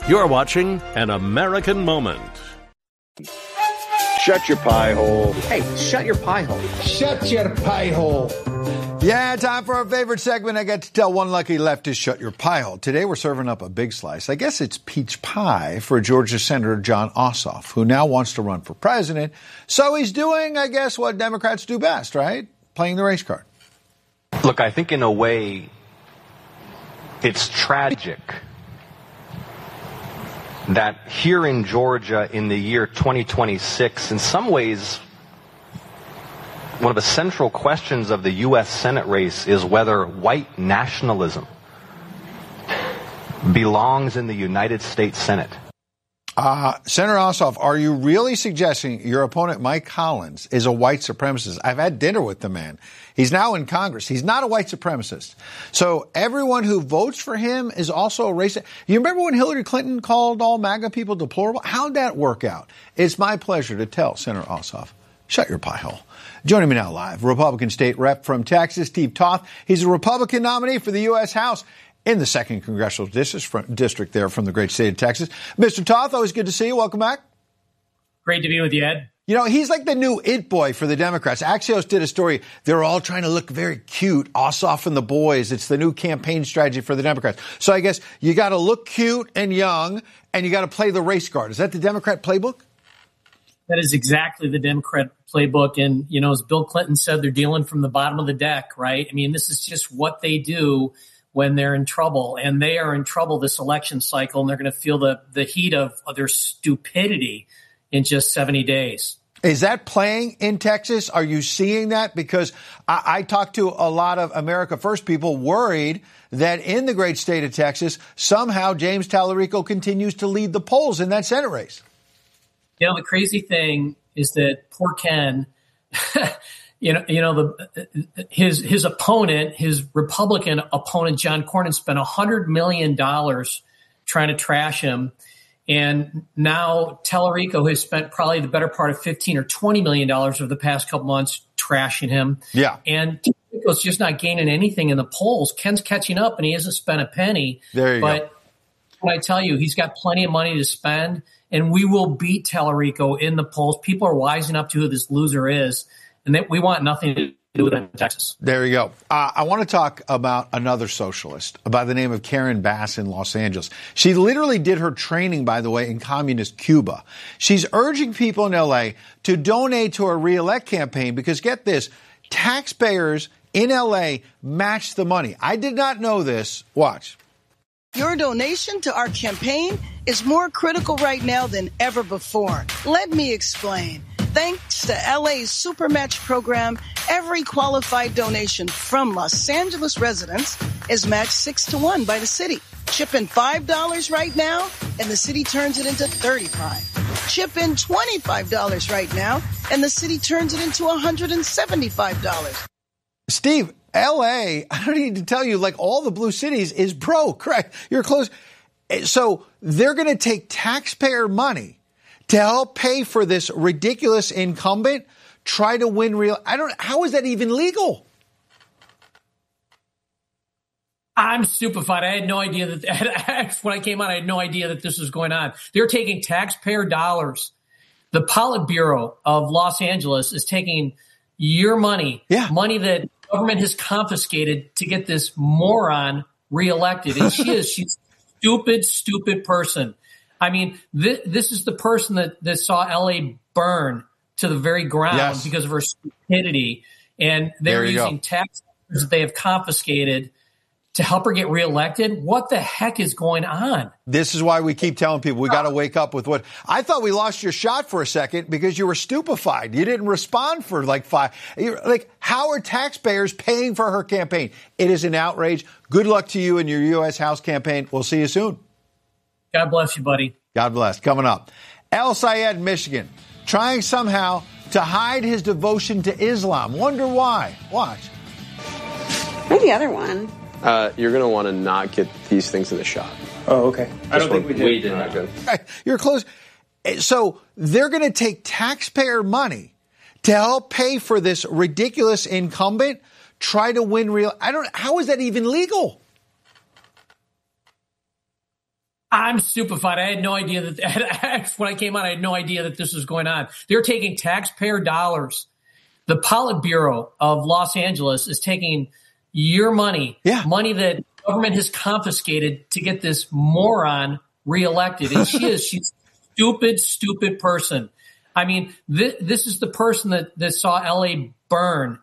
You're watching An American Moment. Shut your pie hole. Hey, shut your pie hole. Shut your pie hole. Yeah, time for our favorite segment. I get to tell one lucky leftist, shut your pie hole. Today we're serving up a big slice. I guess it's peach pie for Georgia Senator Jon Ossoff, who now wants to run for president. So he's doing, I guess, what Democrats do best, right? Playing the race card. Look, I think in a way it's tragic that here in Georgia in the year 2026, in some ways, one of the central questions of the U.S. Senate race is whether white nationalism belongs in the United States Senate. Senator Ossoff, are you really suggesting your opponent, Mike Collins, is a white supremacist? I've had dinner with the man. He's now in Congress. He's not a white supremacist. So everyone who votes for him is also a racist. You remember when Hillary Clinton called all MAGA people deplorable? How'd that work out? It's my pleasure to tell Senator Ossoff, shut your pie hole. Joining me now live, Republican State Rep from Texas, Steve Toth. He's a Republican nominee for the U.S. House in the 2nd Congressional District there from the great state of Texas. Mr. Toth, always good to see you. Welcome back. Great to be with you, Ed. You know, he's like the new it boy for the Democrats. Axios did a story. They're all trying to look very cute. Ossoff and the boys. It's the new campaign strategy for the Democrats. So I guess you got to look cute and young, and you got to play the race card. Is that the Democrat playbook? That is exactly the Democrat playbook. And, you know, as Bill Clinton said, they're dealing from the bottom of the deck, right? I mean, this is just what they do when they're in trouble. And they are in trouble this election cycle, and they're going to feel the heat of their stupidity in just 70 days. Is that playing in Texas? Are you seeing that? Because I talked to a lot of America First people worried that in the great state of Texas, somehow James Tallarico continues to lead the polls in that Senate race. You know, the crazy thing is that poor Ken, his opponent, his Republican opponent, John Cornyn, spent $100 million trying to trash him. And now Tallarico has spent probably the better part of $15 or $20 million over the past couple months trashing him. Yeah. And Tallarico's just not gaining anything in the polls. Ken's catching up, and he hasn't spent a penny. There you go. But when I tell you, he's got plenty of money to spend, and we will beat Tallarico in the polls. People are wising up to who this loser is, and we want nothing to do with it in Texas. There you go. I want to talk about another socialist by the name of Karen Bass in Los Angeles. She literally did her training, by the way, in communist Cuba. She's urging people in L.A. to donate to her re-elect campaign because, get this, taxpayers in L.A. match the money. I did not know this. Watch. Your donation to our campaign is more critical right now than ever before. Let me explain. Thanks to LA's Supermatch program, every qualified donation from Los Angeles residents is matched 6-1 by the city. Chip in $5 right now, and the city turns it into $35. Chip in $25 right now, and the city turns it into $175. Steve, L.A., I don't need to tell you, like all the blue cities is broke, right? You're close. So they're going to take taxpayer money to help pay for this ridiculous incumbent, try to win how is that even legal? I'm stupefied. I had no idea that when I came out, I had no idea that this was going on. They're taking taxpayer dollars. The Politburo of Los Angeles is taking your money, money that government has confiscated to get this moron reelected. And she's a stupid person. I mean, this is the person that saw L.A. burn to the very ground because of her stupidity. And they're using tax dollars that they have confiscated to help her get reelected. What the heck is going on? This is why we keep telling people we got to wake up with what I thought we lost your shot for a second because you were stupefied. You didn't respond for like 5. How are taxpayers paying for her campaign? It is an outrage. Good luck to you in your U.S. House campaign. We'll see you soon. God bless you, buddy. God bless. Coming up, El Sayed, Michigan, trying somehow to hide his devotion to Islam. Wonder why. Watch. Maybe the other one. You're going to want to not get these things in the shot. Oh, okay. I don't think we did. We did not good. You're close. So they're going to take taxpayer money to help pay for this ridiculous incumbent, try to win how is that even legal? I'm stupefied. I had no idea that when I came out, I had no idea that this was going on. They're taking taxpayer dollars. The Politburo of Los Angeles is taking your money, money that government has confiscated to get this moron reelected. And she's a stupid person. I mean, this is the person that saw LA burn